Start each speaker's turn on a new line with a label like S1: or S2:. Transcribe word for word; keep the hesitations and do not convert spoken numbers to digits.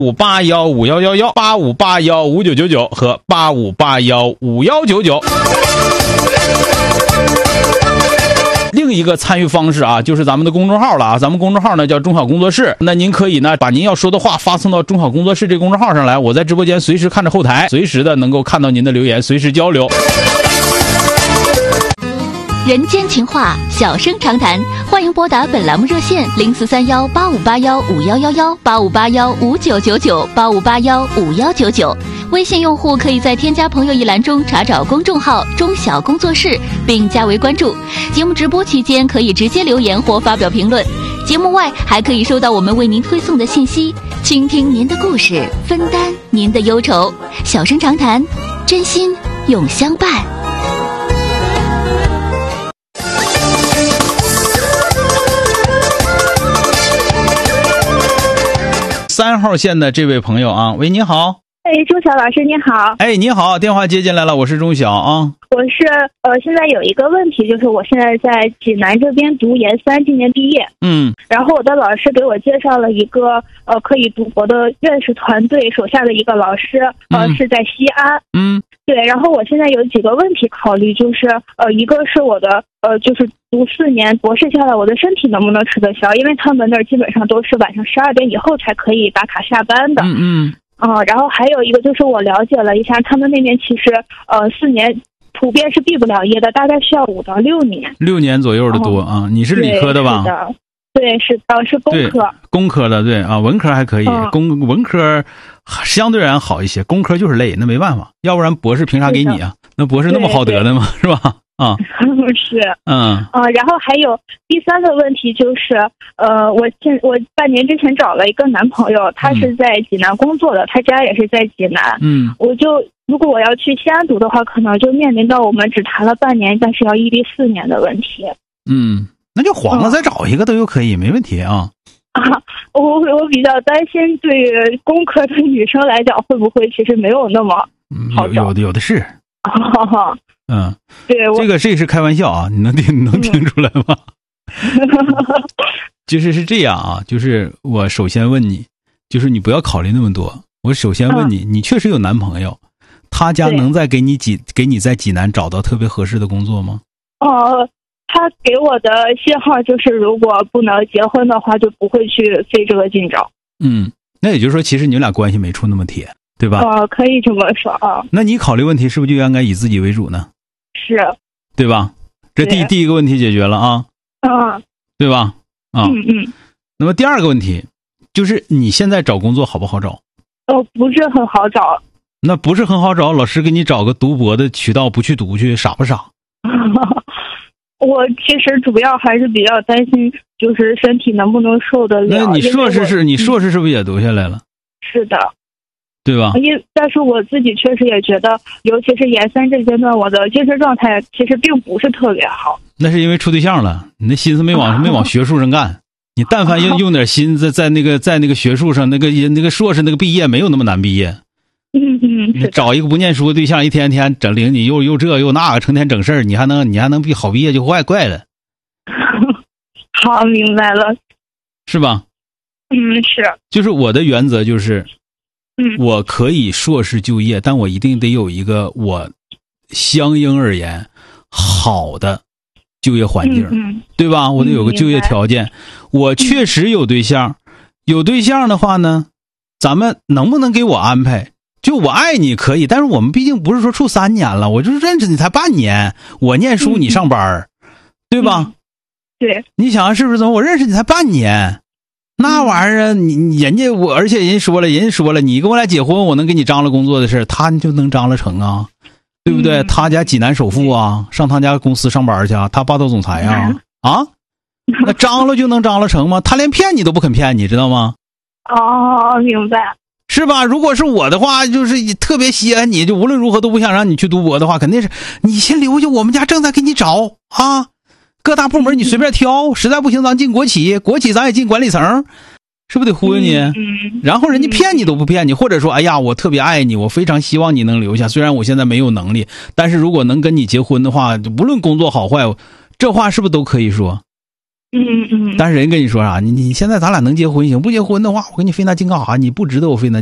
S1: 五八幺五幺幺幺八五八幺五九九九和八五八幺五幺九九。另一个参与方式啊，就是咱们的公众号了啊，咱们公众号呢叫中小工作室，那您可以呢把您要说的话发送到中小工作室这公众号上来，我在直播间随时看着后台，随时的能够看到您的留言，随时交流。
S2: 人间情话，小声长谈，欢迎拨打本栏目热线零四三幺八五八幺五幺幺幺八五八幺五九九九八五八幺五幺九九。微信用户可以在添加朋友一栏中查找公众号中小工作室并加为关注。节目直播期间可以直接留言或发表评论，节目外还可以收到我们为您推送的信息，倾听您的故事，分担您的忧愁。小声长谈，真心永相伴。
S1: 三号线的这位朋友啊，喂，你好。
S3: 哎，钟晓老师你好。
S1: 哎，你好，电话接进来了，我是钟晓啊。
S3: 我是呃，现在有一个问题，就是我现在在济南这边读研三，今年毕业。
S1: 嗯。
S3: 然后我的老师给我介绍了一个呃可以读博的院士团队手下的一个老师，呃、嗯、是在西安。
S1: 嗯。
S3: 对，然后我现在有几个问题考虑，就是呃，一个是我的呃，就是读四年博士下来，我的身体能不能吃得消？因为他们那儿基本上都是晚上十二点以后才可以打卡下班的。
S1: 嗯嗯。
S3: 啊、呃，然后还有一个就是我了解了一下，他们那边其实呃四年普遍是毕不了业的，大概需要五到六年。
S1: 六年左右的多、哦、啊！你是理科的吧？
S3: 对，是的，对，是呃是工科。
S1: 工科的对啊，文科还可以，嗯、工文科相对而言好一些，工科就是累，那没办法，要不然博士凭啥给你啊？那博士那么好得的吗？是吧？啊，
S3: 是，
S1: 嗯，
S3: 啊，然后还有第三个问题就是，呃，我现我半年之前找了一个男朋友，他是在济南工作的，嗯、他家也是在济南，
S1: 嗯，
S3: 我就如果我要去西安读的话，可能就面临到我们只谈了半年，但是要异地四年的问题。
S1: 嗯，那就黄了，再找一个都又可以，没问题啊。
S3: 啊，我我比较担心，对于工科的女生来讲，会不会其实没有那么好找？
S1: 有有的有的是。
S3: 啊
S1: 嗯，
S3: 对，
S1: 这个这是开玩笑啊，你能听你能听出来吗？就是是这样啊，就是我首先问你，就是你不要考虑那么多。我首先问你，嗯、你确实有男朋友，他家能再给你济给你在济南找到特别合适的工作吗？
S3: 哦、呃，他给我的信号就是，如果不能结婚的话，就不会去费这个劲找。
S1: 嗯，那也就是说，其实你们俩关系没处那么铁，对吧？
S3: 哦、呃，可以这么说啊。
S1: 那你考虑问题是不是就应该以自己为主呢？
S3: 是，
S1: 对吧？这第第一个问题解决了啊，
S3: 啊，
S1: 对吧？啊，
S3: 嗯嗯。
S1: 那么第二个问题就是你现在找工作好不好找？
S3: 哦，不是很好找。
S1: 那不是很好找，老师给你找个读博的渠道，不去读去，傻不傻？
S3: 我其实主要还是比较担心，就是身体能不能受得了。
S1: 那你硕士是你硕士是不是也读下来了？
S3: 是的。
S1: 对吧？
S3: 因但是我自己确实也觉得，尤其是研三这阶段，我的精神状态其实并不是特别好。
S1: 那是因为处对象了，你那心思没往、啊、没往学术上干。你但凡用用点心在在那个在那个学术上，那个那个硕士那个毕业没有那么难毕业。
S3: 嗯嗯，
S1: 你找一个不念书的对象，一天天整领你又又这又那个，成天整事儿，你还能你还能毕好毕业就怪怪了。
S3: 好，明白了，
S1: 是吧？
S3: 嗯，是。
S1: 就是我的原则就是。
S3: 嗯，
S1: 我可以硕士就业，但我一定得有一个我相应而言好的就业环境，
S3: 嗯嗯、
S1: 对吧？我得有个就业条件。我确实有对象，有对象的话呢，咱们能不能给我安排？就我爱你可以，但是我们毕竟不是说处三年了，我就认识你才半年，我念书你上班，嗯、对吧、
S3: 嗯？对，
S1: 你想想是不是？怎么我认识你才半年？那玩意儿，你人家我，而且人说了，人家说了，你跟我俩结婚，我能给你张罗工作的事，他就能张罗成啊，对不对？嗯、他家济南首富啊，上他家公司上班去啊，他霸道总裁啊，啊，那张罗就能张罗成吗？他连骗你都不肯骗你，知道吗？
S3: 哦，明白，
S1: 是吧？如果是我的话，就是特别稀罕你，就无论如何都不想让你去读博的话，肯定是你先留下，我们家正在给你找啊。各大部门你随便挑，实在不行咱进国企，国企咱也进管理层，是不是得忽悠你？
S3: 嗯嗯、
S1: 然后人家骗你都不骗你，或者说，哎呀，我特别爱你，我非常希望你能留下，虽然我现在没有能力，但是如果能跟你结婚的话，无论工作好坏，这话是不是都可以说？
S3: 嗯嗯。
S1: 但是人跟你说啥，你你现在咱俩能结婚行，不结婚的话，我给你费那劲干啥？你不值得我费那。